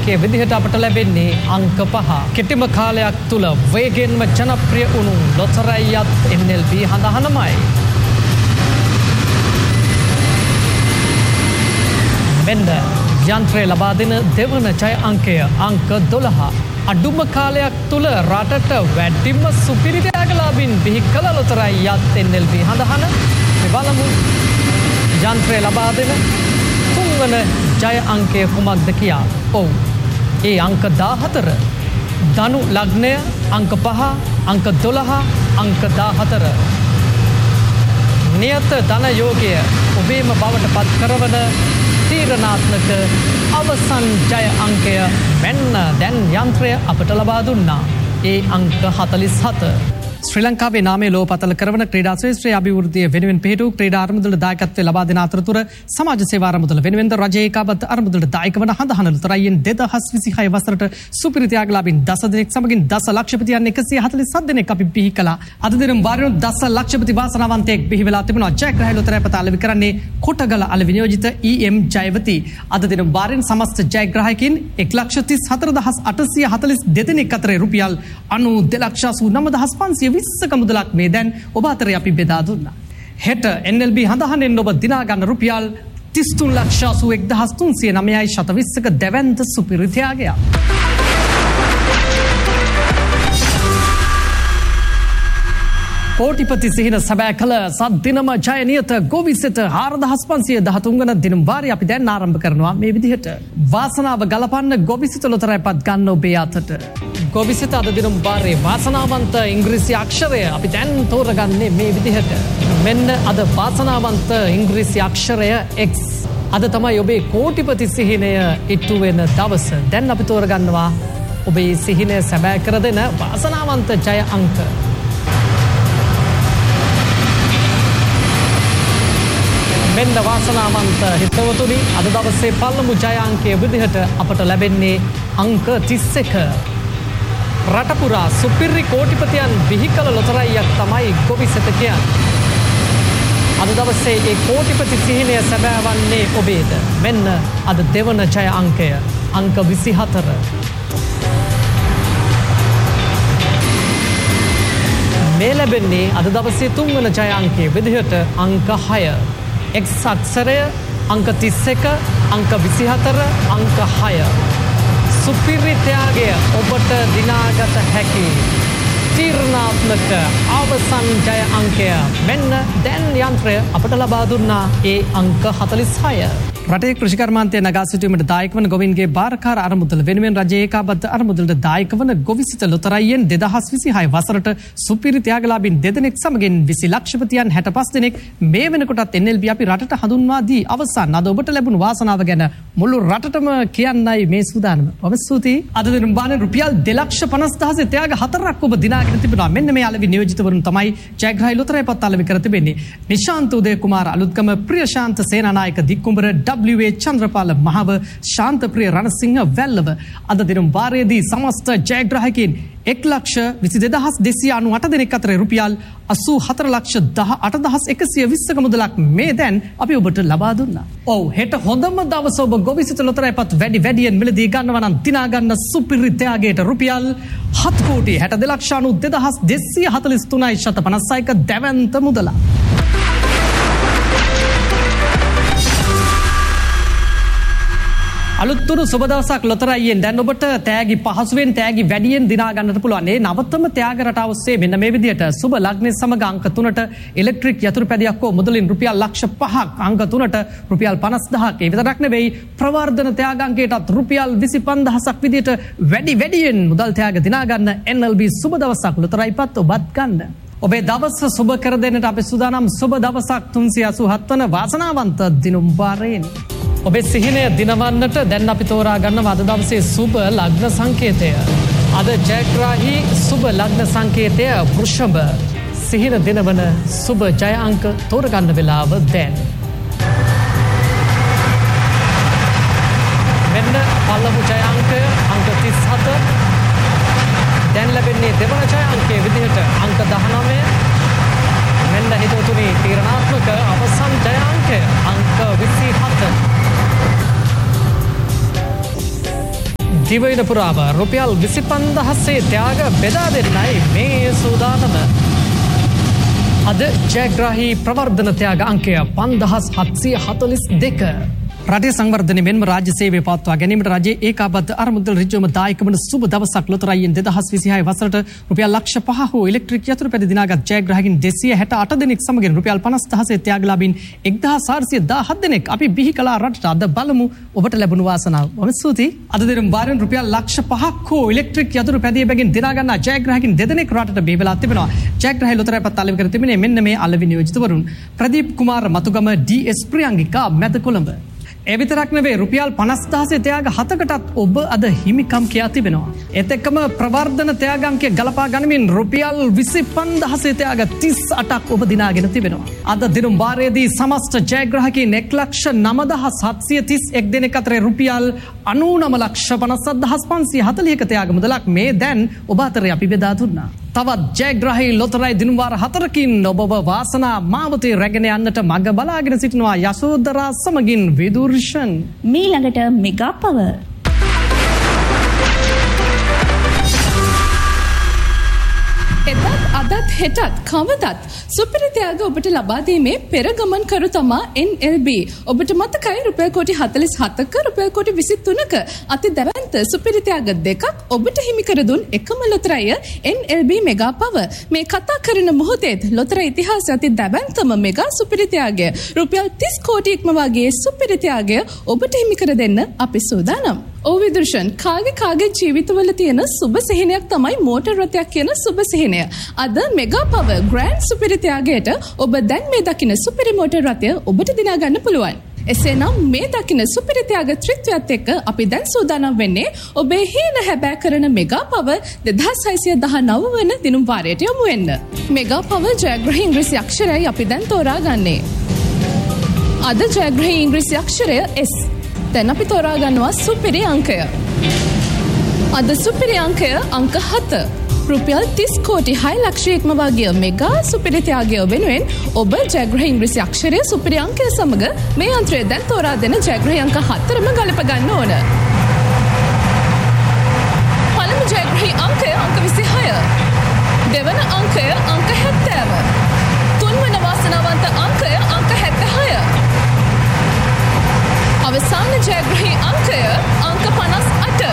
අංකයේ විදිහට අපට ලැබෙන්නේ අංක 5. කෙටිම කාලයක් තුල වේගෙන්ම ජනප්‍රිය වුණු ලොතරැයියත් NLB හඳහනමයි. මෙන්න යන්ත්‍රය ලබා දෙන දෙවන ජය අංකය අංක 12. අඩුම කාලයක් තුල රටට වැඩිම සුපිරි ත්‍යාගලාභීන් බිහි කළ ලොතරැයියත් NLB හඳහන බලමු. යන්ත්‍රය ලබා දෙන තුන්වන ජය අංකය කුමක්ද කියා. ඔව්. ඒ අංක 14. ධනු ලග්නය අංක 5, අංක 12, අංක 14. නියත ධන යෝගය ඔබේම බවට පත් කරවන තීරණාත්මක අවසන් ජය අංකය මෙන්න දැන් යන්ත්‍රය අපට ලබා දුන්නා. ඒ අංක 47. ශ්‍රී ලංකාවේ නාමයේ ලෝපතල කරවන ක්‍රීඩා ශ්‍රේෂ්ඨ අභිවෘද්ධිය වෙනුවෙන් පිහිටු ක්‍රීඩා අරමුදල දායකත්වය ලබා දෙන අතරතුර සමාජ සේවා අරමුදල වෙනුවෙන් රජයේ ඒකාබද්ධ අරමුදලට දායක වන හඳහන ලොතරැයියෙන් 2026 වසරට සුපිරි ත්‍යාගලාභීන් දසදෙනෙක් සමගින් දස ලක්ෂපතියන් 147 දෙනෙක් අපි බිහි කළා. අද දින වාරණු දස ලක්ෂපති වාසනාවන්තයෙක් බිහි වෙලා තිබෙනවා. ජයග්‍රහයි ලොතරැයි පත අලෙවි කරන්නේ කොටගල අල විනියෝජිත EM ජයවති. අද දින වාරෙන් සමස්ත ජයග්‍රාහකයන් 1,34,842 දෙනෙක් අතර රුපියල් 92,89,520 මුදලක් මේ දැන් ඔබ අතරේ අපි බෙදා දුන්නා. හෙට NLB හඳහනෙන් ඔබ දිනා ගන්න රුපියල් 33,81,309.20ක දැවැන්ත සුපිරි ත්‍යාගයක්. කෝටිපති සිහින සැබෑ කළ සද්දිනම ජය නියත ගොවිසෙත 4,513 වන දිනම් වාරය අපි දැන් ආරම්භ කරනවා මේ විදිහට. වාසනාව ගලපන්න ගොවිසෙත ලොතරැයිපත් ගන්න ඔබේ අතට. ගොවිසෙත අද දිනම් වාරයේ වාසනාවන්ත ඉංග්‍රීසි අක්ෂරය අපි දැන් තෝරගන්නේ මේ විදිහට. මෙන්න අද වාසනාවන්ත ඉංග්‍රීසි අක්ෂරය X. අද තමයි ඔබේ කෝටිපති සිහිනය ඉටු වෙන දවස. දැන් අපි තෝරගන්නවා ඔබේ සිහිනය සැබෑ කර දෙන වාසනාවන්ත ජය අංක. මෙන්න වාසනාවන්ත හිතවතුනි අද දවසේ පළමු ජය අංකයේ විදිහට අපට ලැබෙන්නේ අංක 31. රට පුරා සුපිරි කෝටිපතියන් බිහි කළ ලොතරැයියක් තමයි ගොවිසෙත කියන්නේ. අද දවසේ ඒ කෝටිපති සිහිනය සැබෑ වන්නේ ඔබේද. මෙන්න අද දෙවන ජය අංකය අංක 24. මේ ලැබෙන්නේ අද දවසේ තුන්වන ජය අංකයේ විදිහට අංක 6. X අක්ෂරය අංක 31, අංක 24, අංක 6. සුපිරි ත්‍යාගය ඔබට දිනාගත හැකි තීරණාත්මක අවසන් ජය අංකය මෙන්න දැන් යන්ත්‍රය අපට ලබා දුන්නා ඒ අංක 46. රටේ කෘෂිකර්මාන්තය නගා සිටුවීමට දායක වන ගොවීන්ගේ භාරකාර අරමුදල වෙනුවෙන් රජයේ ඒකාබද්ධ අරමුදලට දායක වන ගොවිසිත ලොතරැයියෙන් 2026 වසරට සුපිරි ත්‍යාගලාභීන් දෙදෙනෙක් සමගින් 20 ලක්ෂපතියන් 65 දෙනෙක් මේ වෙනකොටත් NLB අපි රටට හඳුන්වා දී අවසන් අද ඔබට ලැබුණු වාසනාව ගැන මුළු රටටම කියන්නයි මේ සූදානම. ඔබ ස්තුතියි. අද දින බාන රුපියල් 2,50,000 ත්‍යාග 4ක් ඔබ දිනාගෙන තිබෙනවා. මෙන්න මේ අලෙවි නියෝජිතවරුන් තමයි ජයග්‍රහයි ලොතරැයිපත් අලෙවි කර තිබෙන්නේ. නිශාන්ත උදය කුමාර අලුත්ගම, ප්‍රියශාන්ත සේනානායක දික්කුඹර, W.A. චන්ද්‍රපාල මහව, ශාන්තප්‍රිය රණසිංහ වැල්ලව. අද දින වාරයේදී සමස්ත ජයග්‍රාහකයන් 1,22,298 දෙනෙක් අතර රුපියල් 84,18,120ක මුදලක් මේ දැන් අපි ඔබට ලබා දුන්නා. ඔව් හෙට හොඳම දවස ඔබ ගොවිසිත ලොතරැයිපත් වැඩියෙන් මිලදී ගන්නවා නම් දිනා ගන්න සුපිරි ත්‍යාගයට රුපියල් 7,62,243.56ක දැවැන්ත මුදලක්. අලුත්තුරු සුබ දවසක් ලොතරැයියෙන් දැන් ඔබට තෑගි පහසුවෙන් තෑගි වැඩියෙන් දිනා ගන්නට පුළුවන්. ඒ නවතම ත්‍යාග රටාව ඔස්සේ මෙන්න මේ විදිහට සුබ ලග්නයේ සමග අංක 3ට ඉලෙක්ට්‍රික් යතුරු පැදියක් හෝ මුදලින් රුපියල් ලක්ෂ 5ක්, අංක 3ට රුපියල් 50,000ක්. ඒ විතරක් නෙවෙයි ප්‍රවර්ධන ත්‍යාගාංකයටත් රුපියල් 25,000ක් විදිහට වැඩියෙන් මුදල් ත්‍යාග දිනා ගන්න NLB සුබ දවසක් ලොතරැයිපත් ඔබත් ගන්න. ඔබේ දවස සුබ කර දෙන්නට අපි සූදානම්. සුබ දවසක් 387 වන වාසනාවන්ත දිනුම් වාරයෙන් ඔබේ සිහිනය දිනවන්නට දැන් අපි තෝරා ගන්නවා අද දවසේ සුබ ලග්න සංකේතය. අද ජයග්‍රාහී සුබ ලග්න සංකේතය වෘෂභ. සිහින දිනවන සුබ ජය අංක තෝරගන්න වෙලාව දැන්. මෙන්න පළමු ජය අංකය අංක 37. දැන් ලැබෙන්නේ දෙවන ජය අංකයේ විදිහට අංක 19. මෙන්න හිතවතුනි තීරණාත්මක අවසන් ජය අංකය අංක 27. දිවයින පුරාම රුපියල් 25,000 ත්‍යාග බෙදා දෙන්නයි මේ සූදානම. අද ජයග්‍රාහී ප්‍රවර්ධන ත්‍යාග අංකය 5742. රටේ සංවර්ධනය මෙන්ම රාජ්‍ය සේවය පවත්වා ගැනීමට රජයේ ඒකාබද්ධ අරමුදල් ඍජුවම දායක වන සුබ දවසක් ලොතරැයියෙන් 2026 වසරට රුපියල් ලක්ෂ 5 හෝ ඉලෙක්ට්‍රික් යතුරු පැද දිනාගත් ජයග්‍රාහකයින් 268 දෙනෙක් සමගින් රුපියල් 50,000 ත්‍යාගලාභීන් 1417 දෙනෙක් අපි බිහි කළ රටට අද බලමු ඔබට ලැබුණු වාසනාව. බොහොම ස්තුතියි. අද දින වාරෙන් රුපියල් ලක්ෂ 5ක් හෝ ඉලෙක්ට්‍රික් යතුරු පැදිය බැගින් දිනා ගන්නා ජයග්‍රාහකයින් දෙදෙනෙක් රටට බිහි වෙලා තිබෙනවා. ජයග්‍රාහී ලොතරැයි පත් අලෙවි කර තිබෙන්නේ මෙන්න මේ අලෙවි නියෝජිතවරුන්. ප්‍රදීප් කුමාර මතුගම ඩී.එස්. ප්‍රියංගිකා මැද කොළඹ. ඒ විතරක් නෙවෙයි රුපියල් 50,000 ත්‍යාග 7කටත් ඔබ අද හිමිකම් කියා තිබෙනවා. ඒත් එක්කම ප්‍රවර්ධන ත්‍යාගාංකය ගලපා ගනිමින් රුපියල් 25,000 ත්‍යාග 38ක් ඔබ දිනාගෙන තිබෙනවා. අද දිනුම් වාරයේදී සමස්ත ජයග්‍රාහකයින් 1,09,731 දෙනෙක් අතරේ රුපියල් 99,57,540ක ත්‍යාග මුදලක් මේ දැන් ඔබ අතරේ අපි බෙදා දුන්නා. තවත් ජයග්‍රාහී ලොතරැයි දිනුම් වාර 4කින් ඔබව වාසනා මාවතේ රැගෙන යන්නට මඟ බලාගෙන සිටිනවා යශෝදරා සමගින් විදුර්ෂන්. මීළඟට මෙගා පවර්. එදත් අදත් හෙටත් කවදත් සුපිරිත්‍යාග ඔබට ලබා දීමේ පෙරගමන් කරු තමා NLB. ඔබට මතකයි රුපියල් කෝටි 47ක රුපියල් කෝටි 23ක අති දැවැන්ත සුපිරිත්‍යාග දෙකක් ඔබට හිමි කර දුන් එකම ලොතරැය NLB මෙගා පවර්. මේ කතා කරන මොහොතේත් ලොතරැයි ඉතිහාසයේ අති දැවැන්තම මෙගා සුපිරිත්‍යාගය රුපියල් 30 කෝටි ඉක්මවාගේ සුපිරිත්‍යාගය ඔබට හිමි කර දෙන්න අපි සූදානම්. ඔව් විදුර්ෂන්, කාගේ ජීවිතවල තියෙන සුබ සිහිනයක් තමයි මෝටර් රථයක් කියන සුබ සිහිනය. අද මෙගා පවර් ග්‍රෑන්ඩ් සුපිරිත්‍යාගයට ඔබ දැන් මේ දකින සුපිරි මෝටර් රථය ඔබට දිනා ගන්න පුළුවන්. එසේනම් මේ දකින සුපිරිත්‍යාග ත්‍රිත්වයත් එක්ක අපි දැන් සූදානම් වෙන්නේ ඔබේ හීන හැබෑ කරන මෙගා පවර් 2619 වන දිනුම් වාරයට යමු වෙන්න. මෙගා පවර් ජයග්‍රහී ඉංග්‍රීසි අක්ෂරයයි අපි දැන් තෝරාගන්නේ. අද ජයග්‍රහී ඉංග්‍රීසි අක්ෂරය S. දැන් අපි තෝරා ගන්නවා සුපිරි අංකය. අද සුපිරි අංකය අංක 7. රුපියල් 30 කෝටි 6 ලක්ෂයක්ම වගේ මෙගා සුපිරිත්‍යාගය වෙනුවෙන් ඔබ ජයග්‍රහී ඉංග්‍රීසි අක්ෂරයේ සුපිරි අංකය සමග මේ යන්ත්‍රය දැන් තෝරා දෙන ජයග්‍රහී අංක 4ම ගලප ගන්න ඕන. පළමු ජයග්‍රහී අංකය අංක 26. දෙවන අංකය අංක 70. තුන්වන වාසනාවන්ත අංකය අංක 76. අවසාන ජයග්‍රහී අංකය අංක 58.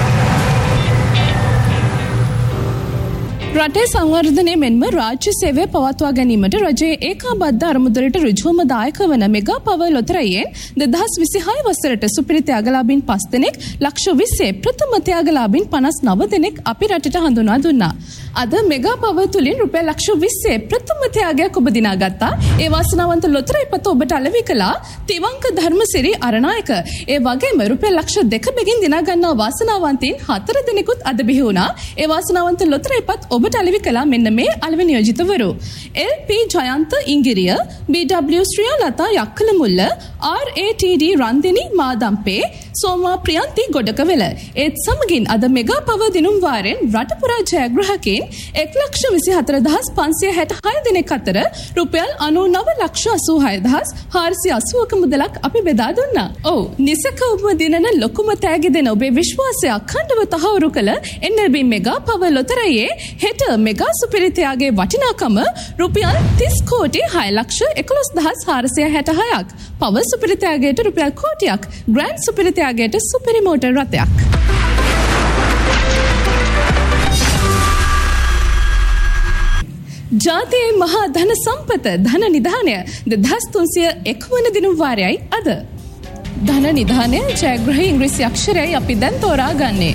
රටේ සංවර්ධනය මෙන්ම රාජ්‍ය සේවය පවත්වා ගැනීමට රජයේ ඒකාබද්ධ අරමුදලට ඍජුවම දායක වන මෙගා පවර් ලොතරැයියෙන් 2026 වසරට සුපිරි ත්‍යාගලාභීන් 5 දෙනෙක්, ලක්ෂ 20 ප්‍රථම ත්‍යාගලාභීන් 59 දෙනෙක් අපි රටට හඳුනා දුන්නා. අද මෙගා පවර් තුලින් රුපියල් ලක්ෂ 20 ප්‍රථම ත්‍යාගයක් ඔබ දිනාගත්තා. ඒ වාසනාවන්ත ලොතරැයි පත ඔබට අලෙවි කළා තිවංක ධර්මසිරි අරනායක. ඒ වගේම රුපියල් ලක්ෂ 2 බැගින් දිනා ගන්නා වාසනාවන්තයින් 4 දෙනෙකුත් අද බිහි වුණා. ඒ වාසනාවන්ත ලොතරැයි පත් ඔබට අලෙවි කළා මෙන්න මේ අලෙවි නියෝජිතවරු. LP Jayantha Ingiriya, BW ශ්‍රියාලතා යක්කලමුල්ල, RATD රන්දිනි Madampe, Soma Priyanthi ගොඩකවෙල. ඒත් සමගින් අද මෙගා පවර් දිනුම් වාරෙන් රට පුරා ජයග්‍රාහකයින් 1,26,566 දෙනෙක් අතර රුපියල් 99,86,480ක මුදලක් අපි බෙදා දුන්නා. ඔව්, නිසකවම දිනන ලොකුම තෑගි දෙන ඔබේ විශ්වාසය අඛණ්ඩව තහවුරු කළ NLB මෙගා පවර් ලොතරැයියේ හෙට මෙගා සුපිරිත්‍යාගයේ වටිනාකම රුපියල් 30 කෝටි 6,11,466ක්. පවර් සුපිරිත්‍යාගයට රුපියල් කෝටියක්, ග්‍රෑන්ඩ් සුපිරිත්‍යාගයට සුපිරි මෝටර් රථයක්. ජාතියේ මහා ධන සම්පත ධන නිධානය 2301 වන දිනුම් වාරයයි අද. ධන නිධානය ජයග්‍රහී ඉංග්‍රීසි අක්ෂරයයි අපි දැන් තෝරා ගන්නේ.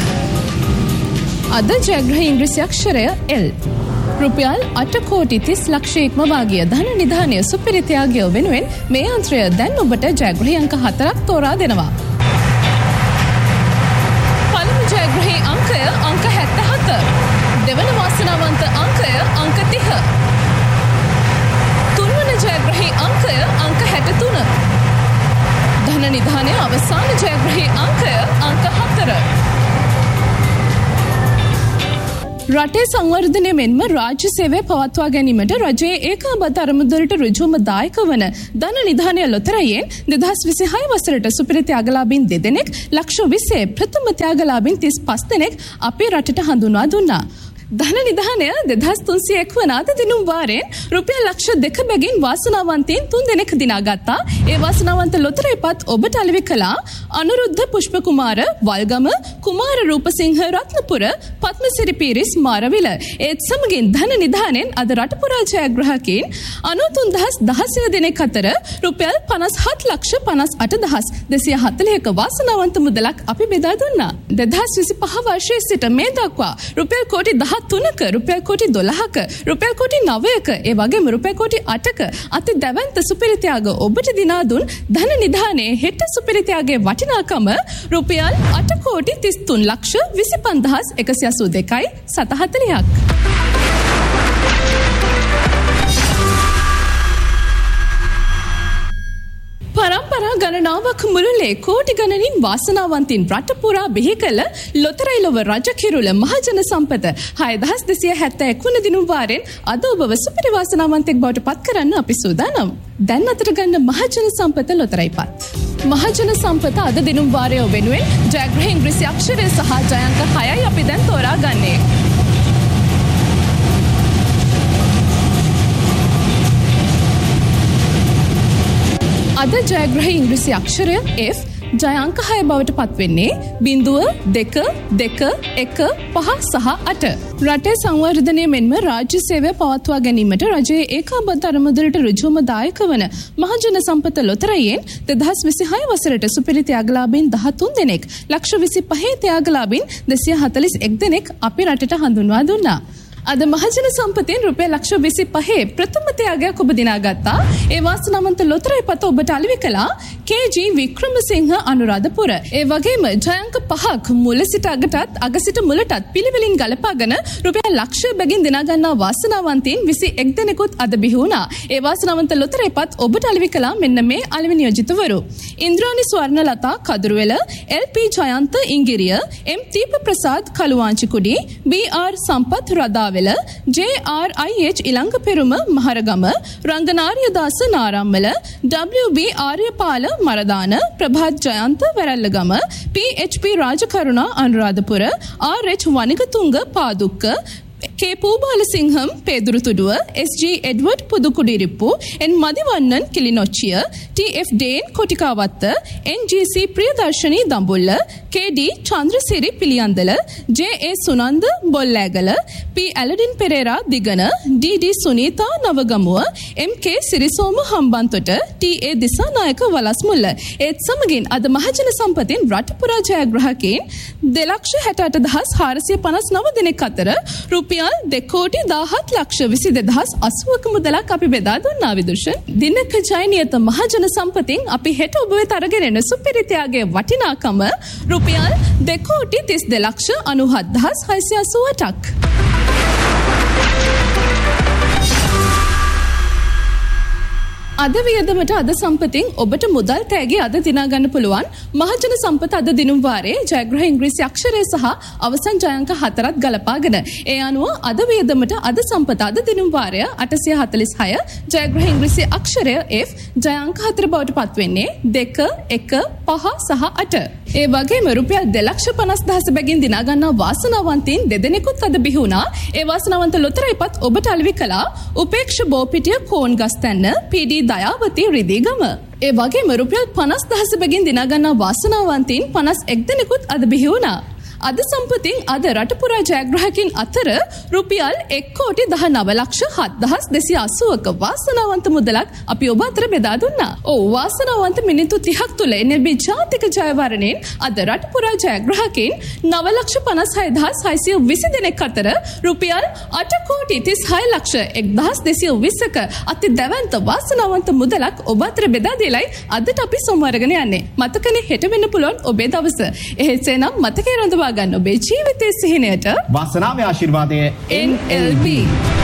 අද ජයග්‍රහී ඉංග්‍රීසි අක්ෂරය L. රුපියල් 8 කෝටි 30 ලක්ෂයක්ම වාගේ ධන නිධානය සුපිරිත්‍යාගය වෙනුවෙන් මේ යන්ත්‍රය දැන් ඔබට ජයග්‍රහී අංක 4ක් තෝරා දෙනවා. පළමු ජයග්‍රහී අංකය අංක 77. දෙවන වාසනාවන්ත අංකය අංක 30. තුන්වන ජයග්‍රහී අංකය අංක 63. ධන නිධානය අවසාන ජයග්‍රහී අංකය අංක 4. රටේ සංවර්ධනය මෙන්ම රාජ්‍ය සේවය පවත්වා ගැනීමට රජයේ ඒකාබද්ධ අරමුදලට ඍජුවම දායක වන ධන නිධානය ලොතරැයියෙන් 2026 වසරට සුපිරි ත්‍යාගලාභීන් 2 දෙනෙක්, ලක්ෂ 20 ප්‍රථම ත්‍යාගලාභීන් 35 දෙනෙක් අපේ රටට හඳුන්වා දුන්නා. ධන නිධානය 2301 වන අද දිනුම් වාරයෙන් රුපියල් ලක්ෂ 2 බැගින් වාසනාවන්තයින් 3 දෙනෙක් දිනාගත්තා. ඒ වාසනාවන්ත ලොතරැයිපත් ඔබට අලෙවි කළා අනුරුද්ධ පුෂ්පකුමාර වල්ගම, කුමාර රූපසිංහ රත්නපුර, පත්මසිරි පීරිස් මාරවිල. ඒත් සමගින් ධන නිධානයෙන් අද රට පුරා ජයග්‍රාහකයින් 93100 දෙනෙක් අතර රුපියල් 57,58,240ක වාසනාවන්ත මුදලක් අපි බෙදා දුන්නා. 2025 වර්ෂයේ සිට මේ දක්වා රුපියල් කෝටි 13ක, රුපියල් කෝටි 12ක, රුපියල් කෝටි 9ක, ඒ වගේම රුපියල් කෝටි 8ක අති දැවැන්ත සුපිරි ත්‍යාග ඔබට දිනා දුන් ධන නිධානයේ හෙට සුපිරි ත්‍යාගයේ වටිනාකම රුපියල් 8 කෝටි 33 ලක්ෂ 25182යි 740ක්. පරම්පරා ගණනාවක් මුළුල්ලේ කෝටි ගණනින් වාසනාවන්තින් රට පුරා බිහි කළ ලොතරැයි ලොව රජ කිරුළ මහජන සම්පත 6271 වන දිනුම් වාරයෙන් අද ඔබව සුපිරි වාසනාවන්තෙක් බවට පත් කරන්න අපි සූදානම්. දැන් අතට ගන්න මහජන සම්පත ලොතරැයිපත්. මහජන සම්පත අද දිනුම් වාරය වෙනුවෙන් ජයග්‍රහ ඉංග්‍රීසි අක්ෂරය සහ ජයංක 6යි අපි දැන් තෝරා ගන්නේ. අද ජයග්‍රහ ඉංග්‍රීසි අක්ෂරය F ජයංක 6 බවට පත්වෙන්නේ 0.2.2.1.5 රටේ සංවර්ධනය මෙන්ම රාජ්‍ය සේවය පවත්වා ගැනීමට රජයේ ඒකාබද්ධ අරමුදලට ඍජුවම දායක වන මහජන සම්පත ලොතරැයියෙන් 2026 වසරට සුපිරි ත්‍යාගලාභීන් 13 දෙනෙක්, ලක්ෂ 25 ත්‍යාගලාභීන් 241 දෙනෙක් අපේ රටට හඳුන්වා දුන්නා. අද මහජන සම්පතෙන් රුපියල් ලක්ෂ 25 ප්‍රථම ත්‍යාගයක් ඔබ දිනාගත්තා. ඒ වාසනාවන්ත ලොතරැයිපත ඔබට අලෙවි කළා කේ.ජී. වික්‍රමසිංහ අනුරාධපුර. ඒ වගේම ජයංක 5ක් මුල සිට අග සිට මුලටත් පිළිවෙලින් ගලපාගෙන රුපියල් ලක්ෂ බැගින් දිනාගන්නා වාසනාවන්තයින් 21 දෙනෙකුත් අද බිහි වුණා. ඒ වාසනාවන්ත ලොතරැයිපත් ඔබට අලෙවි කළා මෙන්න මේ අලෙවි නියෝජිතවරු. ඉන්ද්‍රානි ස්වර්ණලතා කදුරුවෙල, එල්.පී. ජයන්ත ඉංගිරිය, එම්. දීප ප්‍රසාද් කළුවාංචිකුඩි, බී.ආර්. සම්පත් රදා JRIH ඉලංග පෙරුම Maharagama, රංගනාරියදාස නාරම්මල, WB ආර්යපාල Maradana, Prabhath Jayantha වැරැල්ලගම, PHP Rajakaruna Anuradhapura, RH වනිගතුංග Padukka, K. පූබාලසිංහම් පේදුරුතුඩුව, SG Edward පුදුකුඩිරිප්පු, N. මදිවන්නන් Kilinochchi, TF ඩේන් කොටිකාවත්ත, NGC Priyadarshani Dambulla, KD Chandrasiri Piliyandala, JA Sunanda බොල්ලෑගල, P. ඇලඩින් Perera දිගන, DD Sunitha නවගමුව, MK සිරිසෝම Hambantota, TA Dissanayake වලස්මුල්ල. ඒත් සමගින් අද මහජන සම්පතින් රට පුරා ජයග්‍රාහකයින් 2,60,459 දෙනෙක් අතර රුපියල් 2,17,22,80ක මුදලක් අපි බෙදා දුන්නා විදුෂන්. දිනක ජයනියත මහජන සම්පතින් අපි හෙට ඔබ වෙත අරගෙන එන සුපිරි ත්‍යාගයේ වටිනාකම රුපියල් 2,32,97,688ක්. අද වියදමට අද සම්පතින් ඔබට මුදල් තෑගි අද දිනා ගන්න පුළුවන් මහජන සම්පත අද දිනුම් වාරයේ ජයග්‍රහ ඉංග්‍රීසි අක්ෂරය සහ අවසන් ජයංක 4ක් ගලපාගෙන ඒ අනුව අද වියදමට අද සම්පත අද දිනුම් වාරය 846 ජයග්‍රහ ඉංග්‍රීසි අක්ෂරය F ජයංක 4 බවට පත්වෙන්නේ 2 1 5 සහ 8. ඒ වගේම රුපියල් 2,50,000 බැගින් දිනා ගන්නා වාසනාවන්තයින් දෙදෙනෙකුත් අද බිහි වුණා. ඒ වාසනාවන්ත ලොතරැයිපත් ඔබට අලෙවි කළා උපේක්ෂ බෝපිටිය කෝන් ගස්තැන්න PD දයාවති රිදීගම. ඒ වගේම රුපියල් 50,000 බැගින් දිනා ගන්නා වාසනාවන්තයින් 51 දෙනෙකුත් අද බිහි වුණා. අද සම්පතින් අද රට පුරා ජයග්‍රාහකයින් අතර රුපියල් 1,19,07,280ක වාසනාවන්ත මුදලක් අපි ඔබ අතර බෙදා දුන්නා. වාසනාවන්ත මිනිත්තු 30ක් තුළ NLB ජාතික ජයවරණයෙන් අද රට පුරා ජයග්‍රාහකයින් 9,56,620 දෙනෙක් අතර රුපියල් 8,36,01,220ක අති දැවැන්ත වාසනාවන්ත මුදලක් ඔබ අතර බෙදා දීලයි අදට අපි සොමු අරගෙන යන්නේ. මතකනේ හෙට වෙන්න පුළුවන් ඔබේ දවස. එහෙසේනම් මතකේ රඳවා ගන්න ඔබේ ජීවිතයේ සිහිනයට වාසනාවේ ආශිර්වාදයේ NLB